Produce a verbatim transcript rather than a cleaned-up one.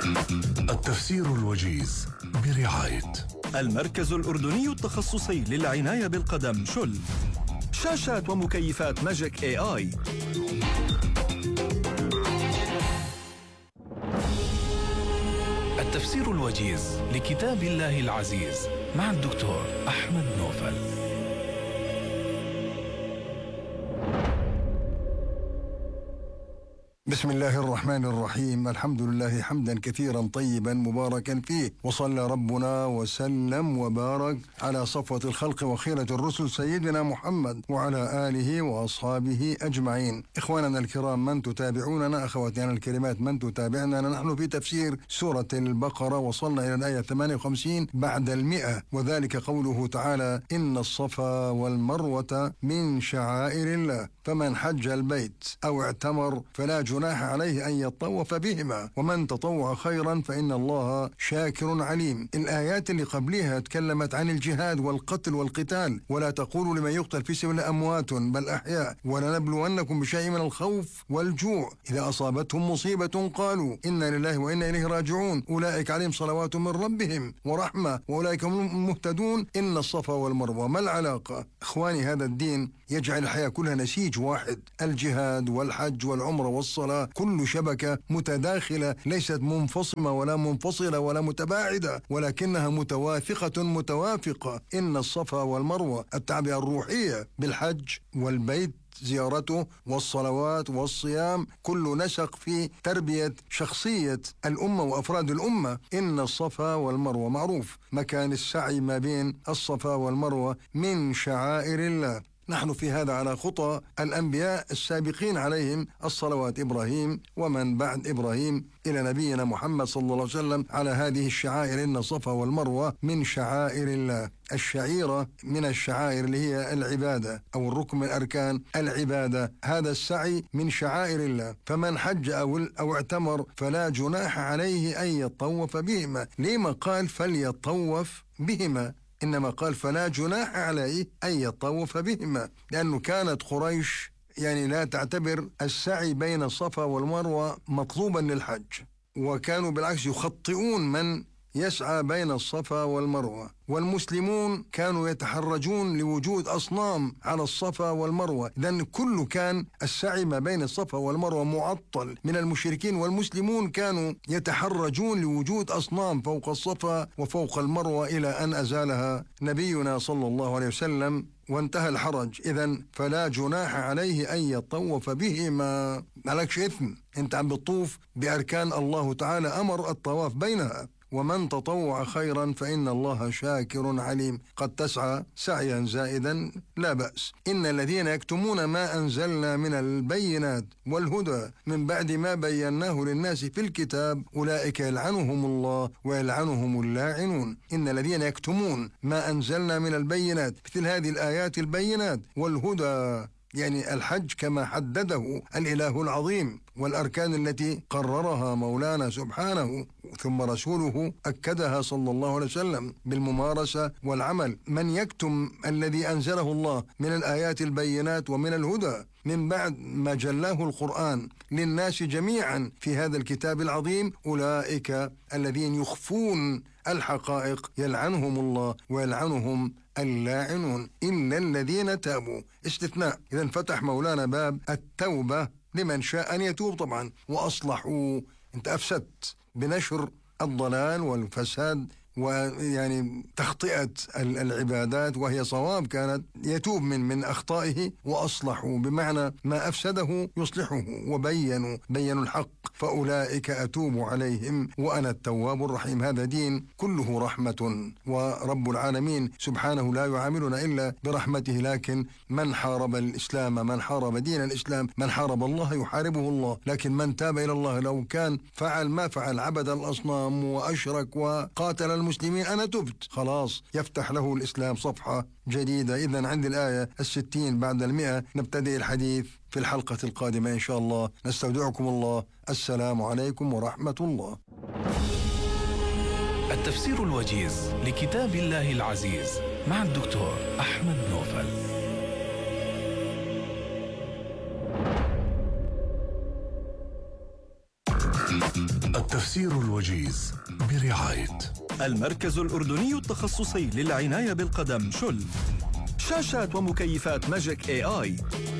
التفسير الوجيز برعاية المركز الأردني التخصصي للعناية بالقدم شل، شاشات ومكيفات ماجيك اي اي. التفسير الوجيز لكتاب الله العزيز مع الدكتور أحمد نوفل. بسم الله الرحمن الرحيم. الحمد لله حمدا كثيرا طيبا مباركا فيه، وصلى ربنا وسلم وبارك على صفوة الخلق وخيرة الرسل سيدنا محمد وعلى آله وأصحابه أجمعين. إخواننا الكرام من تتابعوننا، أخواتنا الكريمات من تتابعنا، نحن في تفسير سورة البقرة، وصلنا إلى الآية ثمانية وخمسين بعد المئة، وذلك قوله تعالى: إن الصفا والمروة من شعائر الله فمن حج البيت أو اعتمر فلا جناح عليه أن يطوف بهما ومن تطوع خيرا فإن الله شاكر عليم. الآيات اللي قبلها تكلمت عن الجهاد والقتل والقتال، ولا تقولوا لمن يقتل في سبيل الله أموات بل أحياء ولنبلونكم بشيء من الخوف والجوع إذا أصابتهم مصيبة قالوا إنا لله وإنا إليه راجعون أولئك عليهم صلوات من ربهم ورحمة وأولئك هم المهتدون. إن الصفا والمروة، ما العلاقة؟ إخواني، هذا الدين يجعل الحياة كلها نسيج واحد، الجهاد والحج والعمرة والصلاة كل شبكة متداخلة، ليست منفصمة ولا منفصلة ولا متباعدة، ولكنها متوافقة متوافقة. إن الصفا والمروة، التعبئة الروحية بالحج والبيت زيارته والصلوات والصيام، كل نسق في تربية شخصية الأمة وأفراد الأمة. إن الصفا والمروة، معروف مكان السعي ما بين الصفا والمروة، من شعائر الله. نحن في هذا على خطى الأنبياء السابقين عليهم الصلوات، إبراهيم ومن بعد إبراهيم إلى نبينا محمد صلى الله عليه وسلم، على هذه الشعائر. إن الصفا والمروة من شعائر الله. الشعيرة من الشعائر اللي هي العبادة أو الركن من أركان العبادة، هذا السعي من شعائر الله. فمن حج أو, أو اعتمر فلا جناح عليه أن يطوف بهما. لما قال فليطوف بهما؟ إنما قال فلا جناح عليه أن يطوف بهما، لأنه كانت قريش يعني لا تعتبر السعي بين الصفا والمروة مطلوبا للحج، وكانوا بالعكس يخطئون من يسعى بين الصفا والمروة، والمسلمون كانوا يتحرجون لوجود أصنام على الصفا والمروة. إذن كل كان السعي ما بين الصفا والمروة معطل من المشركين، والمسلمون كانوا يتحرجون لوجود أصنام فوق الصفا وفوق المروة، إلى أن أزالها نبينا صلى الله عليه وسلم وانتهى الحرج. إذن فلا جناح عليه أن يطوف بهما، مالكش إثم، أنت عم بتطوف بأركان الله تعالى أمر الطواف بينها. ومن تطوع خيرا فإن الله شاكر عليم. قد تسعى سعيا زائدا لا بأس. إن الذين يكتمون ما أنزلنا من البينات والهدى من بعد ما بيناه للناس في الكتاب أولئك يلعنهم الله ويلعنهم اللاعنون. إن الذين يكتمون ما أنزلنا من البينات، مثل هذه الآيات البينات والهدى، يعني الحج كما حدده الإله العظيم، والأركان التي قررها مولانا سبحانه ثم رسوله أكدها صلى الله عليه وسلم بالممارسة والعمل. من يكتم الذي أنزله الله من الآيات البينات ومن الهدى من بعد ما جلاه القرآن للناس جميعا في هذا الكتاب العظيم، أولئك الذين يخفون الحقائق يلعنهم الله ويلعنهم اللاعنون إلا الذين تابوا. استثناء، إذا فتح مولانا باب التوبة لمن شاء أن يتوب طبعا، وأصلحوا. أنت أفسدت بنشر الضلال والفساد ويعني تخطئة العبادات وهي صواب كانت، يتوب من من أخطائه وأصلحوا، بمعنى ما أفسده يصلحه، وبينوا بينوا الحق، فأولئك أتوب عليهم وأنا التواب الرحيم. هذا دين كله رحمة، ورب العالمين سبحانه لا يعاملنا إلا برحمته. لكن من حارب الإسلام، من حارب دين الإسلام، من حارب الله يحاربه الله. لكن من تاب إلى الله لو كان فعل ما فعل، عبد الأصنام وأشرك وقاتل المسلمين، أنا تبت، خلاص يفتح له الإسلام صفحة جديدة. إذن عند الآية الستين بعد المئة نبتدئ الحديث في الحلقة القادمة إن شاء الله. نستودعكم الله. السلام عليكم ورحمة الله. التفسير الوجيز لكتاب الله العزيز مع الدكتور أحمد نوفل. التفسير الوجيز برعاية المركز الأردني التخصصي للعناية بالقدم شل. شاشات ومكيفات ماجيك اي اي